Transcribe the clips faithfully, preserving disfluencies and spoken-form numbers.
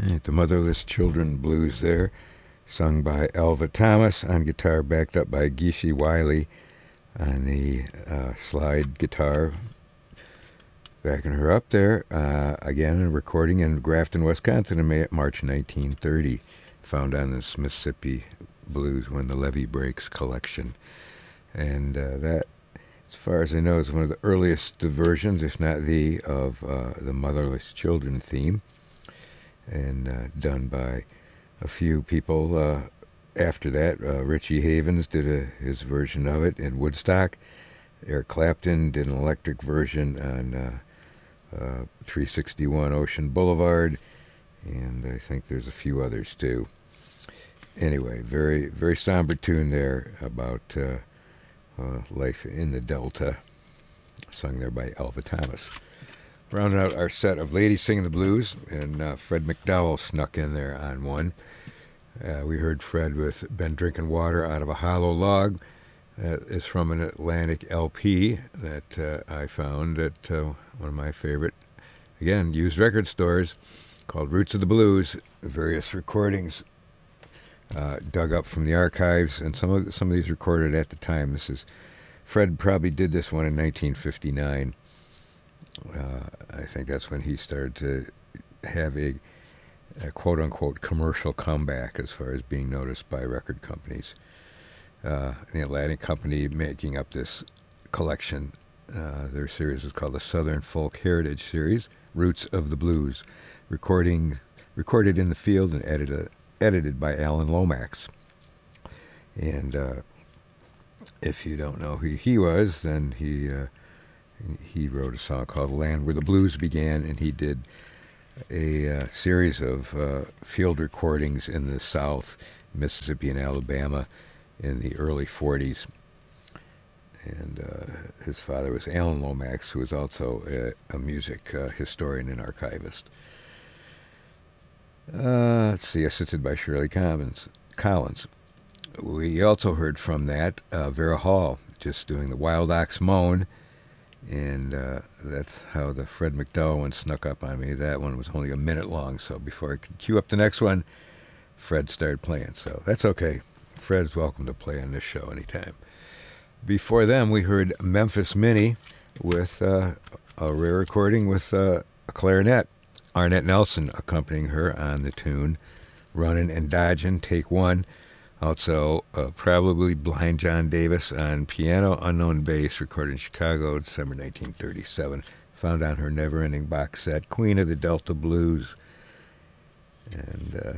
Right, the Motherless Children Blues there, sung by Elva Thomas on guitar, backed up by Gishi Wiley on the uh, slide guitar, backing her up there. Uh, again, a recording in Grafton, Wisconsin in May, March nineteen thirty, found on the Mississippi Blues When the Levee Breaks collection. And uh, that, as far as I know, is one of the earliest versions, if not the, of uh, the Motherless Children theme, and uh, done by a few people uh, after that. Uh, Richie Havens did a, his version of it in Woodstock. Eric Clapton did an electric version on uh, uh, three sixty-one Ocean Boulevard, and I think there's a few others too. Anyway, very very somber tune there about uh, uh, life in the Delta, sung there by Elva Thomas. Rounding out our set of ladies singing the blues, and uh, Fred McDowell snuck in there on one. Uh, we heard Fred with Been Drinking Water Out of a Hollow Log. That is from an Atlantic L P that uh, I found at uh, one of my favorite, again, used record stores, called Roots of the Blues. Various recordings uh, dug up from the archives, and some of some of these recorded at the time. This is Fred probably did this one in nineteen fifty-nine. Uh, I think that's when he started to have a, a quote-unquote commercial comeback as far as being noticed by record companies. Uh, the Atlantic Company making up this collection. Uh, their series was called the Southern Folk Heritage Series, Roots of the Blues, recording recorded in the field and edited, edited by Alan Lomax. And uh, if you don't know who he was, then he... Uh, He wrote a song called Land Where the Blues Began, and he did a uh, series of uh, field recordings in the South, Mississippi and Alabama, in the early forties. And uh, his father was Alan Lomax, who was also a, a music uh, historian and archivist. Uh, let's see, assisted by Shirley Collins. Collins. We also heard from that uh, Vera Hall, just doing the Wild Ox Moan. And uh, that's how the Fred McDowell one snuck up on me. That one was only a minute long, so before I could cue up the next one, Fred started playing. So that's okay. Fred's welcome to play on this show anytime. Before them, we heard Memphis Minnie with uh, a rare recording with uh, a clarinet. Arnett Nelson accompanying her on the tune Runnin' and Dodgin', Take One. Also, uh, probably Blind John Davis on piano, unknown bass, recorded in Chicago, December nineteen thirty-seven. Found on her never-ending box set, Queen of the Delta Blues, and uh,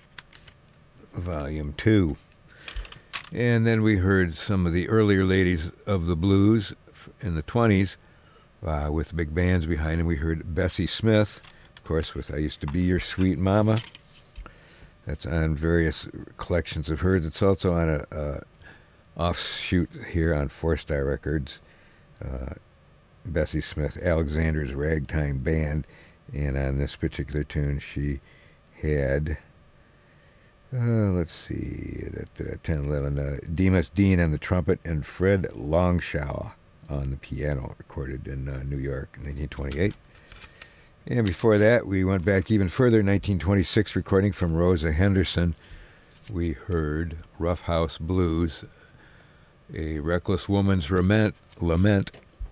Volume two. And then we heard some of the earlier ladies of the blues in the twenties, uh, with big bands behind them. We heard Bessie Smith, of course, with I Used to Be Your Sweet Mama. That's on various collections of hers. It's also on a, a offshoot here on Four Star Records. Uh, Bessie Smith, Alexander's Ragtime Band. And on this particular tune, she had, uh, let's see, ten, eleven, uh, Demas Dean on the trumpet and Fred Longshaw on the piano, recorded in uh, New York in nineteen twenty-eight. And before that, we went back even further, nineteen twenty-six, recording from Rosa Henderson. We heard Rough House Blues, a reckless woman's lament, lament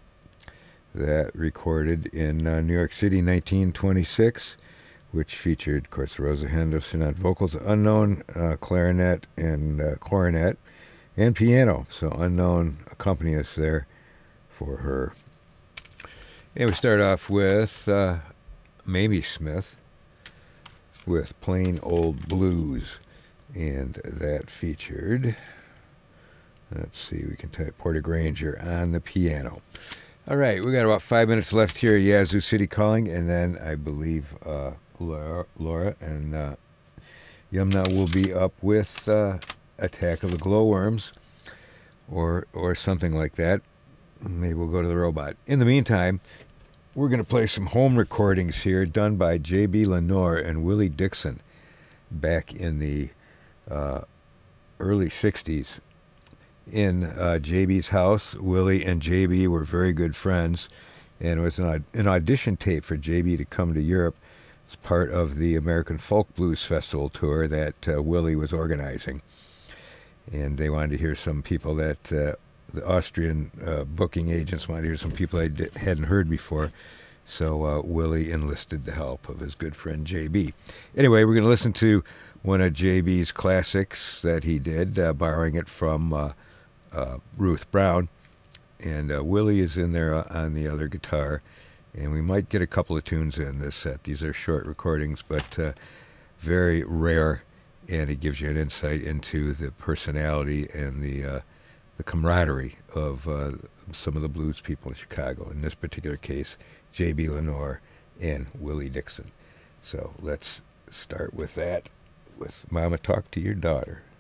that recorded in uh, New York City, nineteen twenty-six, which featured, of course, Rosa Henderson on vocals, unknown uh, clarinet and uh, cornet, and piano. So unknown accompanist there for her. And we start off with Uh, Mamie Smith with Plain Old Blues, and that featured, let's see, we can type Porter Granger on the piano. All right, we got about five minutes left here at Yazoo City Calling, and then I believe uh, Laura, Laura and uh, Yumna will be up with uh, Attack of the Glowworms, or or something like that. Maybe we'll go to the robot. In the meantime, we're going to play some home recordings here done by J B. Lenore and Willie Dixon back in the uh, early sixties. In uh, J B's house, Willie and J B were very good friends, and it was an, an audition tape for J B to come to Europe. It's part of the American Folk Blues Festival tour that uh, Willie was organizing. And they wanted to hear some people that uh, the Austrian uh, booking agents wanted to hear some people they d- hadn't heard before. So uh, Willie enlisted the help of his good friend J B. Anyway, we're going to listen to one of J B's classics that he did, uh, borrowing it from uh, uh, Ruth Brown. And uh, Willie is in there uh, on the other guitar. And we might get a couple of tunes in this set. These are short recordings, but uh, very rare. And it gives you an insight into the personality and the uh, the camaraderie of uh, some of the blues people in Chicago. In this particular case, J B. Lenore and Willie Dixon. So let's start with that, with Mama Talk to Your Daughter.